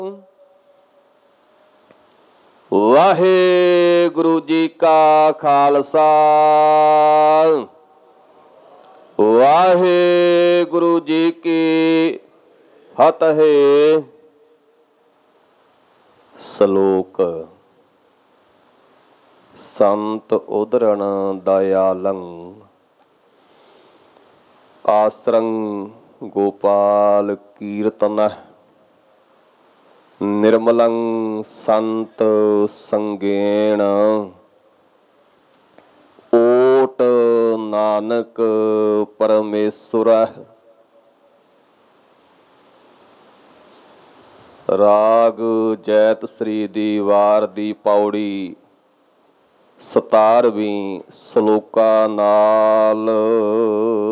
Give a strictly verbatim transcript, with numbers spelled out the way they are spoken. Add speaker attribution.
Speaker 1: ਵਾਹਿਗੁਰੂ ਜੀ ਕਾ ਖਾਲਸਾ ਵਾਹਿਗੁਰੂ ਜੀ ਕੀ ਫਤਿਹ। ਸ਼ਲੋਕ। ਸੰਤ ਉਦਰਣ ਦਇਆਲੰ ਆਸਰੰ ਗੋਪਾਲ ਕੀਰਤਨਹ ਨਿਰਮਲੰ ਸੰਤ ਸੰਗੇਣ ਓਟ ਨਾਨਕ ਪਰਮੇਸ਼ੁਰਹ। ਰਾਗ ਜੈਤ ਸ੍ਰੀ ਦੀ ਵਾਰ ਦੀ ਪੌੜੀ ਸਤਾਰਵੀਂ। ਸ਼ਲੋਕਾਂ ਨਾਲ